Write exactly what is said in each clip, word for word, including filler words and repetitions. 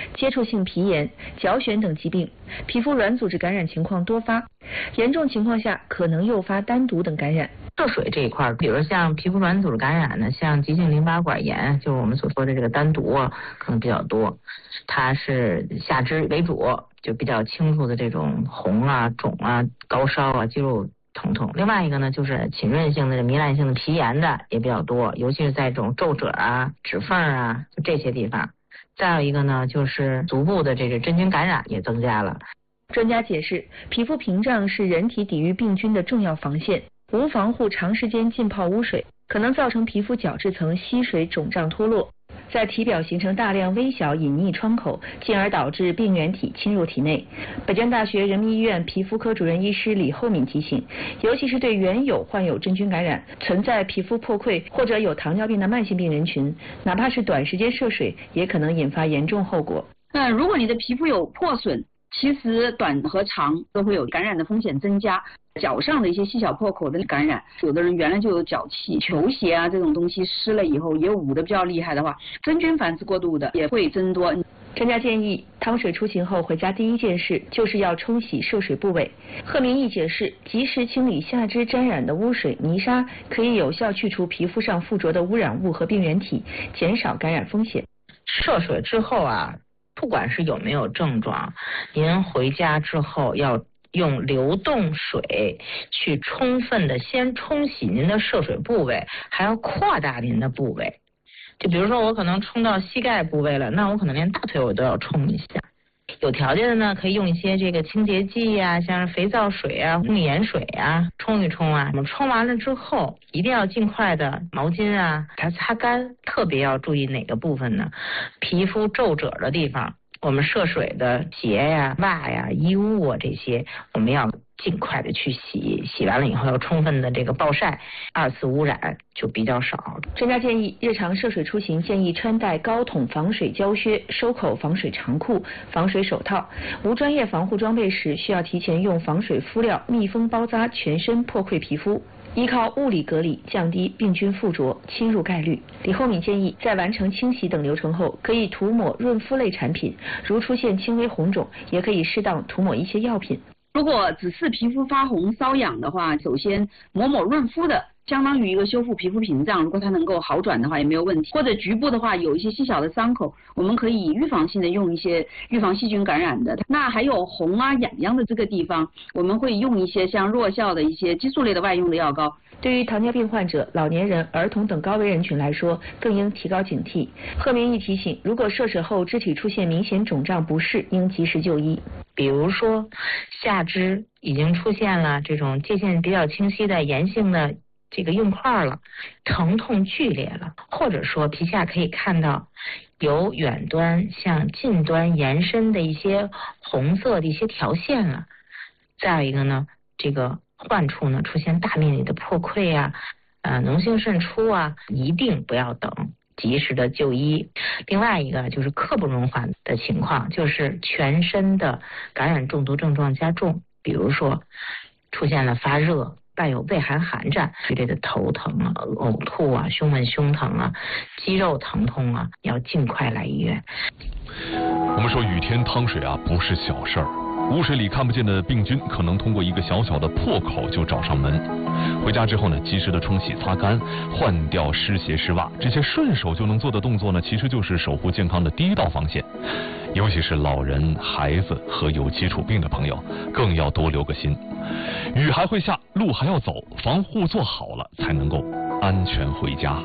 接触性皮炎、脚癣等疾病，皮肤软组织感染情况多发，严重情况下可能诱发丹毒等感染。 涉水这一块，比如像皮肤软组织感染呢，像急性淋巴管炎，就是我们所说的这个丹毒啊，可能比较多。它是下肢为主，就比较清楚的这种红啊、肿啊、高烧啊、肌肉疼痛。另外一个呢，就是浸润性的、糜烂性的皮炎的也比较多，尤其是在这种皱褶啊、指缝啊，就这些地方。再有一个呢，就是足部的这个真菌感染也增加了。 专家解释，皮肤屏障是人体抵御病菌的重要防线。无防护长时间浸泡污水，可能造成皮肤角质层吸水肿胀脱落，在体表形成大量微小隐匿窗口，进而导致病原体侵入体内。北京大学人民医院皮肤科主任医师李厚敏提醒，尤其是对原有患有真菌感染、存在皮肤破溃或者有糖尿病的慢性病人群，哪怕是短时间涉水，也可能引发严重后果。 那如果你的皮肤有破损，其实短和长都会有感染的风险增加。脚上的一些细小破口的感染，有的人原来就有脚气，球鞋啊这种东西湿了以后也捂得比较厉害的话，真菌繁殖过度的也会增多。 专家建议，汤水出行后回家第一件事就是要冲洗涉水部位。贺明义解释，及时清理下肢沾染的污水、泥沙，可以有效去除皮肤上附着的污染物和病原体，减少感染风险。 涉水之后啊，不管是有没有症状，您回家之后要用流动水去充分的先冲洗您的涉水部位，还要扩大您的部位。就比如说我可能冲到膝盖部位了，那我可能连大腿我都要冲一下。有条件的呢，可以用一些这个清洁剂啊，像是肥皂水啊、木盐水啊，冲一冲啊。我们冲完了之后，一定要尽快的毛巾啊，把它擦干。特别要注意哪个部分呢？皮肤皱褶的地方。我们涉水的鞋呀、袜呀、衣物啊，这些我们要尽快的去洗，洗完了以后要充分的这个暴晒，二次污染就比较少。 专家建议，日常涉水出行建议穿戴高筒防水胶靴、收口防水长裤、防水手套。无专业防护装备时，需要提前用防水敷料密封包扎全身破溃皮肤。依靠物理隔离降低病菌附着侵入概率。李厚敏建议，在完成清洗等流程后，可以涂抹润肤类产品，如出现轻微红肿，也可以适当涂抹一些药品。 如果只是皮肤发红瘙痒的话，首先抹抹润肤的，相当于一个修复皮肤屏障，如果它能够好转的话也没有问题。或者局部的话有一些细小的伤口，我们可以预防性的用一些预防细菌感染的。那还有红啊痒痒的这个地方，我们会用一些像弱效的一些激素类的外用的药膏。 对于糖尿病患者、老年人、儿童等高危人群来说，更应提高警惕。贺明义提醒，如果涉水后肢体出现明显肿胀不适，应及时就医。 比如说下肢已经出现了这种界限比较清晰的炎性的这个硬块了，疼痛剧烈了，或者说皮下可以看到由远端向近端延伸的一些红色的一些条线了。再有一个呢，这个患处呢出现大面积的破溃啊，呃脓性渗出啊，一定不要等，及时的就医。另外一个就是刻不容缓的情况，就是全身的感染中毒症状加重，比如说出现了发热，伴有畏寒寒战之类的头疼啊、呕吐啊、胸闷胸疼啊、肌肉疼痛啊，要尽快来医院。 我们说雨天趟水啊，不是小事儿。污水里看不见的病菌可能通过一个小小的破口就找上门。回家之后呢，及时的冲洗擦干，换掉湿鞋湿袜，这些顺手就能做的动作呢，其实就是守护健康的第一道防线。尤其是老人、孩子和有基础病的朋友，更要多留个心。雨还会下，路还要走，防护做好了，才能够安全回家。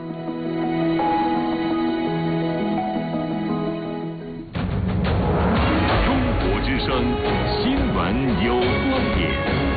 新闻有观点，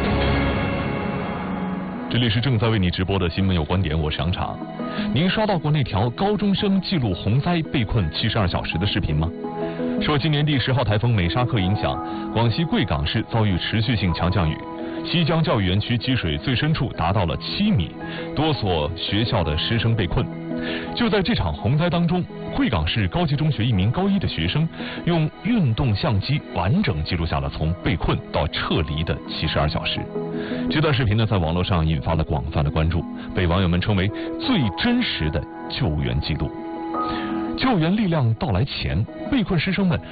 这里是正在为你直播的新闻有观点，我是杨常。您刷到过那条高中生记录洪灾被困七十二小时的视频吗？受今年第十号台风美沙克影响，广西贵港市遭遇持续性强降雨，西江教育园区积水最深处达到了七米，多所学校的师生被困。就在这场洪灾当中，贵港市高级中学一名高一的学生用运动相机完整记录下了从被困到撤离的七十二小时。这段视频呢，在网络上引发了广泛的关注，被网友们称为最真实的救援记录。救援力量到来前，被困师生们